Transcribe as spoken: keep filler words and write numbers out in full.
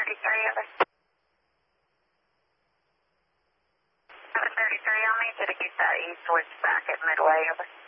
thirty-three, over. seven thirty-three on me, to the east, uh, east towards back at Midway, over.